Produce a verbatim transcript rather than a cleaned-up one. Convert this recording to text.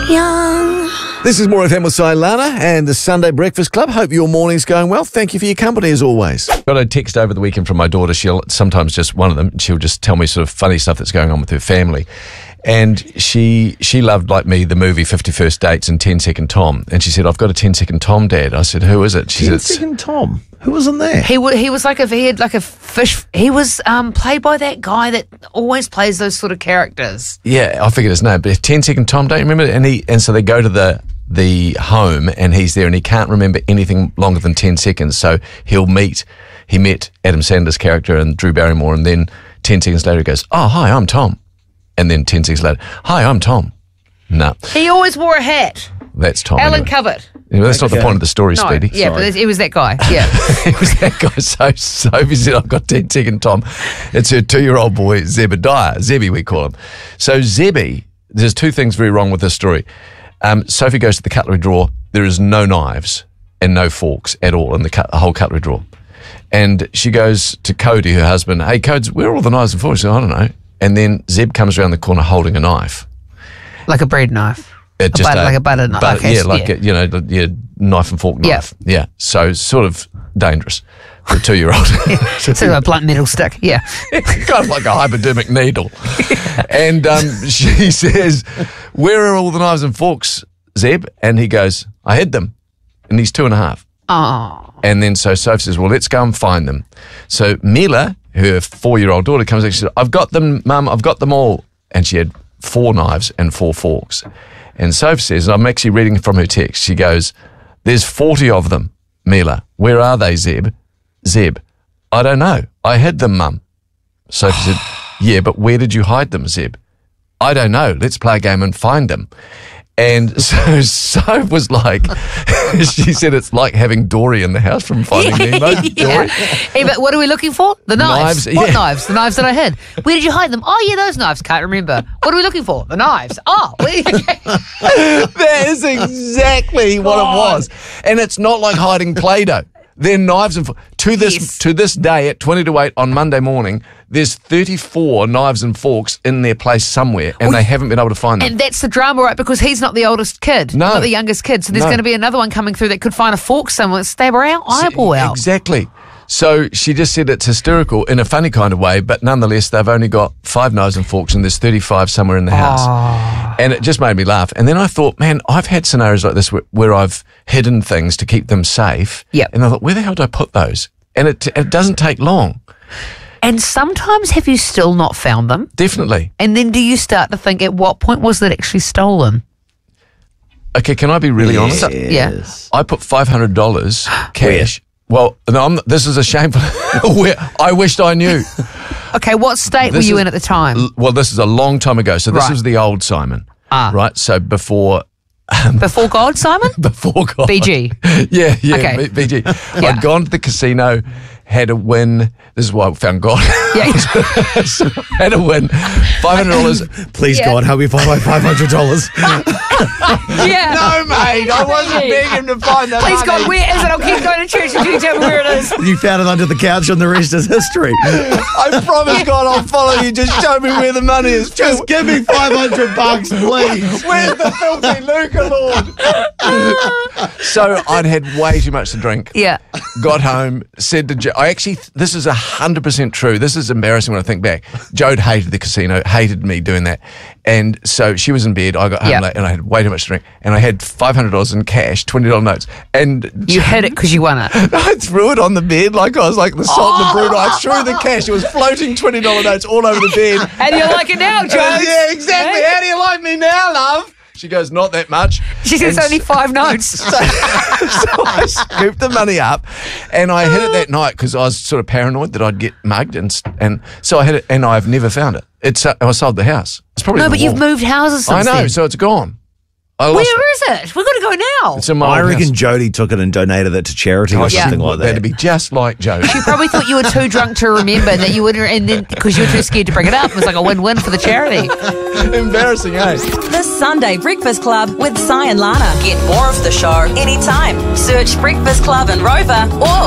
young. This is More F M with Lana and the Sunday Breakfast Club. Hope your morning's going well. Thank you for your company as always. Got a text over the weekend from my daughter. She'll sometimes just one of them. She'll just tell me sort of funny stuff that's going on with her family. And she she loved, like me, the movie fifty First Dates and ten second Tom. And she said, I've got a ten second Tom, Dad. I said, who is it? She ten said, second Tom? Who was in there? He w- he was like a he had like a fish. He was um, played by that guy that always plays those sort of characters. Yeah, I forget his name, but ten second Tom, don't you remember? And he and so they go to the the home and he's there and he can't remember anything longer than ten seconds. So he'll meet, he met Adam Sandler's character and Drew Barrymore, and then ten seconds later he goes, oh, hi, I'm Tom. And then ten seconds later, hi, I'm Tom. No. He always wore a hat. That's Tom. Alan anyway. Covert. Yeah, that's not Okay. the point of the story, No, Speedy. yeah, but it, it was that guy. Yeah. It was that guy. So Sophie said, I've got ten second Tom. It's her two-year-old boy, Zebediah. Zebby, we call him. So Zebby, there's two things very wrong with this story. Um, Sophie goes to the cutlery drawer. There is no knives and no forks at all in the, cut, the whole cutlery drawer. And she goes to Cody, her husband, hey, Codes, where are all the knives and forks? She said, I don't know. And then Zeb comes around the corner holding a knife. Like a bread knife. It A just butter- like a butter knife. but- Okay, yeah, so- like yeah. A, you know, the- yeah, knife and fork Yeah. knife. Yeah. So sort of dangerous for a two-year-old. So a blunt metal stick. Yeah. Kind of like a hypodermic needle. And um, she says, where are all the knives and forks, Zeb? And he goes, I hid them. And he's two and a half. Oh. And then so Sophie says, well, let's go and find them. So Mila, her four-year-old daughter, comes in. She said, I've got them, Mum, I've got them all. And she had four knives and four forks. And Sophie says, and I'm actually reading from her text, she goes, there's forty of them, Mila. Where are they, Zeb? Zeb, I don't know. I hid them, Mum. Sophie said, yeah, but where did you hide them, Zeb? I don't know. Let's play a game and find them. And so Soph was like, she said it's like having Dory in the house from Finding Nemo. Dory. Yeah. Hey, but what are we looking for? The knives. Knives, What yeah. knives? The knives that I hid. Where did you hide them? Oh, yeah, those knives. Can't remember. What are we looking for? The knives. Oh, where That is exactly what it was. And it's not like hiding Play-Doh. They're knives and forks. To this, Yes. to this day, at twenty to eight on Monday morning, there's thirty-four knives and forks in their place somewhere, and they haven't been able to find them. And that's the drama, right? Because he's not the oldest kid. No. Not the youngest kid. So there's No. going to be another one coming through that could find a fork somewhere, stab her out, eyeball out. Exactly. So she just said it's hysterical in a funny kind of way, but nonetheless, they've only got five knives and forks and there's thirty-five somewhere in the house. And it just made me laugh. And then I thought, man, I've had scenarios like this where, where I've hidden things to keep them safe. Yep. And I thought, where the hell did I put those? And it, it doesn't take long. And sometimes have you still not found them? Definitely. And then do you start to think, at what point was that actually stolen? Okay, can I be really honest? So- yeah. Yes. I put five hundred dollars cash. Well, no, I'm, this is a shameful. where I wished I knew. Okay, what state This were you is- in at the time? L- Well, this is a long time ago. So this Right. was the old Simon. Ah. Right. So before Before God, Simon? before God. B G. Yeah, yeah, Okay. B- BG. Yeah. I'd gone to the casino, had a win. This is why I found God. Yeah. Had a win, five hundred dollars. Please, Yeah. God, help me find my five hundred dollars. yeah. No, mate, I wasn't Please. begging to find that. Please, God, where is it? I'll keep going to church until you tell me where it is. You found it under the couch and the rest is history. I promise God I'll follow you. Just show me where the money is. Just give me five hundred bucks, please. Where's the filthy lucre, Lord? So I'd had way too much to drink. Yeah. Got home, said to Jo, I actually, this is one hundred percent true. This is embarrassing when I think back. Jode hated the casino, hated me doing that. And so she was in bed. I got home Yeah. late and I had way too much to drink. And I had five hundred dollars in cash, twenty dollar notes. And You hid it because you won it. I threw it on the bed like I was like the salt and the brutal. I threw the cash. It was floating twenty dollar notes all over the bed. How do you like it now, Joe? Yeah, exactly. How do you like me now, love? She goes, not that much. She says And only five notes. so, so I scooped the money up and I hid it that night because I was sort of paranoid that I'd get mugged. And and so I hid it and I've never found it. It's uh, I sold the house. It's probably No, in the but you've wall. moved houses I since know, then. so it's gone. I lost Where it. is it? We've got to go now. It's in my I old reckon house. Jody took it and donated it to charity or Yeah. something like that. That'd be just like Joe. You probably thought you were too drunk to remember that you wouldn't, and then because you were too scared to bring it up, it was like a win-win for the charity. Embarrassing, eh? The Sunday Breakfast Club with Si and Lana. Get more of the show anytime. Search Breakfast Club and Rover or